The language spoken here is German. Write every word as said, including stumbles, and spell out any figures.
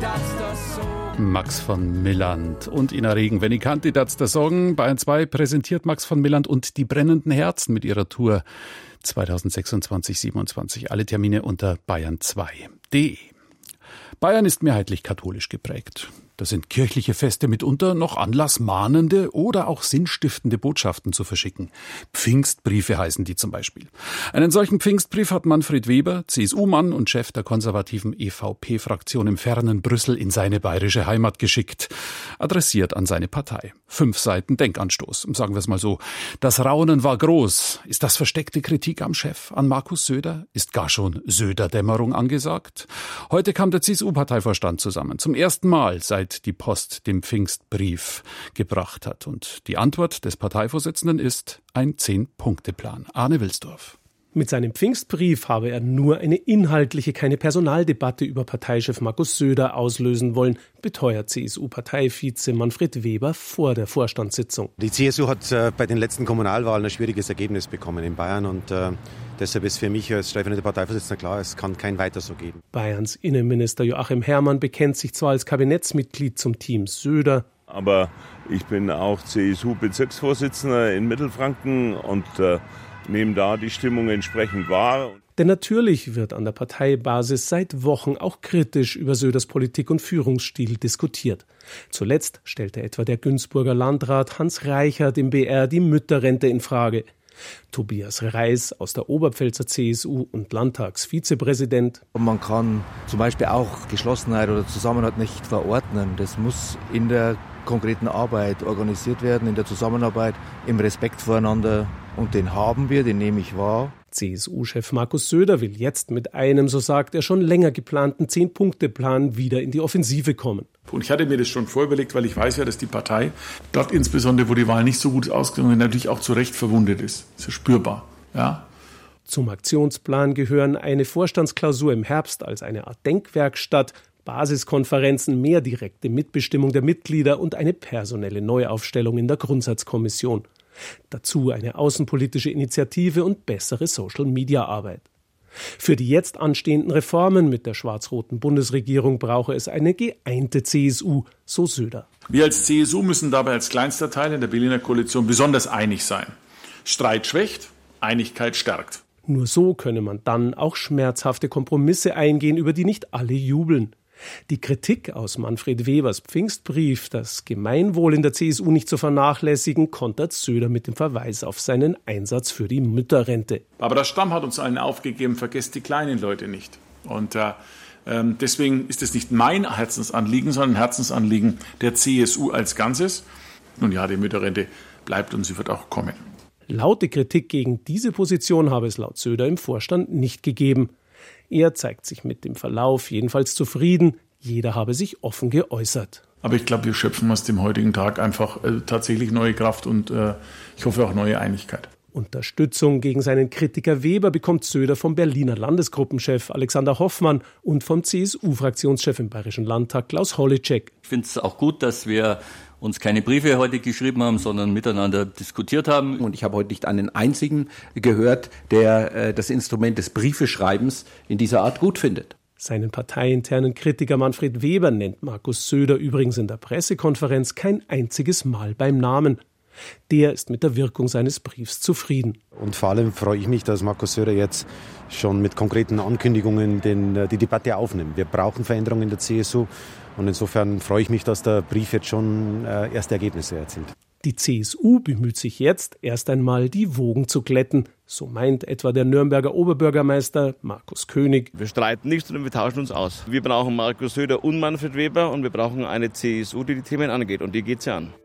Max von Milland und Ina Regen. Wenn ich kannte, das der Song. Bayern zwei präsentiert Max von Milland und die brennenden Herzen mit ihrer Tour zwanzig sechsundzwanzig siebenundzwanzig. Alle Termine unter bayern zwei punkt de. Bayern ist mehrheitlich katholisch geprägt. Da sind kirchliche Feste mitunter noch Anlass, mahnende oder auch sinnstiftende Botschaften zu verschicken. Pfingstbriefe heißen die zum Beispiel. Einen solchen Pfingstbrief hat Manfred Weber, C S U-Mann und Chef der konservativen E V P-Fraktion im fernen Brüssel, in seine bayerische Heimat geschickt. Adressiert an seine Partei. Fünf Seiten Denkanstoß, sagen wir es mal so. Das Raunen war groß. Ist das versteckte Kritik am Chef, an Markus Söder? Ist gar schon Söder-Dämmerung angesagt? Heute kam der C S U-Parteivorstand zusammen. Zum ersten Mal seit die Post den Pfingstbrief gebracht hat. Und die Antwort des Parteivorsitzenden ist ein Zehn-Punkte-Plan. Arne Wilsdorf. Mit seinem Pfingstbrief habe er nur eine inhaltliche, keine Personaldebatte über Parteichef Markus Söder auslösen wollen, beteuert C S U-Parteivize Manfred Weber vor der Vorstandssitzung. Die C S U hat äh, bei den letzten Kommunalwahlen ein schwieriges Ergebnis bekommen in Bayern und äh, deshalb ist für mich als stellvertretender Parteivorsitzender klar, es kann kein Weiter so geben. Bayerns Innenminister Joachim Herrmann bekennt sich zwar als Kabinettsmitglied zum Team Söder, aber ich bin auch C S U-Bezirksvorsitzender in Mittelfranken und äh, nehmen da die Stimmung entsprechend wahr. Denn natürlich wird an der Parteibasis seit Wochen auch kritisch über Söders Politik und Führungsstil diskutiert. Zuletzt stellte etwa der Günzburger Landrat Hans Reichert im B R die Mütterrente in Frage. Tobias Reis aus der Oberpfälzer C S U und Landtagsvizepräsident. Man kann zum Beispiel auch Geschlossenheit oder Zusammenhalt nicht verordnen. Das muss in der konkreten Arbeit organisiert werden, in der Zusammenarbeit, im Respekt voreinander. Und den haben wir, den nehme ich wahr. C S U-Chef Markus Söder will jetzt mit einem, so sagt er, schon länger geplanten Zehn-Punkte-Plan wieder in die Offensive kommen. Und ich hatte mir das schon vorüberlegt, weil ich weiß ja, dass die Partei dort insbesondere, wo die Wahl nicht so gut ausgegangen ist, natürlich auch zu Recht verwundet ist. Das ist ja spürbar. Ja? Zum Aktionsplan gehören eine Vorstandsklausur im Herbst als eine Art Denkwerkstatt, Basiskonferenzen, mehr direkte Mitbestimmung der Mitglieder und eine personelle Neuaufstellung in der Grundsatzkommission. Dazu eine außenpolitische Initiative und bessere Social-Media-Arbeit. Für die jetzt anstehenden Reformen mit der schwarz-roten Bundesregierung brauche es eine geeinte C S U, so Söder. Wir als C S U müssen dabei als kleinster Teil in der Berliner Koalition besonders einig sein. Streit schwächt, Einigkeit stärkt. Nur so könne man dann auch schmerzhafte Kompromisse eingehen, über die nicht alle jubeln. Die Kritik aus Manfred Webers Pfingstbrief, das Gemeinwohl in der C S U nicht zu vernachlässigen, kontert Söder mit dem Verweis auf seinen Einsatz für die Mütterrente. Aber der Stamm hat uns allen aufgegeben, vergesst die kleinen Leute nicht. Und äh, deswegen ist es nicht mein Herzensanliegen, sondern ein Herzensanliegen der C S U als Ganzes. Nun ja, die Mütterrente bleibt und sie wird auch kommen. Laute Kritik gegen diese Position habe es laut Söder im Vorstand nicht gegeben. Er zeigt sich mit dem Verlauf jedenfalls zufrieden. Jeder habe sich offen geäußert. Aber ich glaube, wir schöpfen aus dem heutigen Tag einfach äh, tatsächlich neue Kraft und äh, ich hoffe auch neue Einigkeit. Unterstützung gegen seinen Kritiker Weber bekommt Söder vom Berliner Landesgruppenchef Alexander Hoffmann und vom C S U-Fraktionschef im Bayerischen Landtag Klaus Holleczek. Ich finde es auch gut, dass wir uns keine Briefe heute geschrieben haben, sondern miteinander diskutiert haben. Und ich habe heute nicht einen einzigen gehört, der äh, das Instrument des Briefeschreibens in dieser Art gut findet. Seinen parteiinternen Kritiker Manfred Weber nennt Markus Söder übrigens in der Pressekonferenz kein einziges Mal beim Namen. Der ist mit der Wirkung seines Briefs zufrieden. Und vor allem freue ich mich, dass Markus Söder jetzt schon mit konkreten Ankündigungen den, die Debatte aufnimmt. Wir brauchen Veränderungen in der C S U und insofern freue ich mich, dass der Brief jetzt schon äh, erste Ergebnisse erzielt. Die C S U bemüht sich jetzt, erst einmal die Wogen zu glätten. So meint etwa der Nürnberger Oberbürgermeister Markus König. Wir streiten nicht, sondern wir tauschen uns aus. Wir brauchen Markus Söder und Manfred Weber und wir brauchen eine C S U, die die Themen angeht. Und die geht's ja an.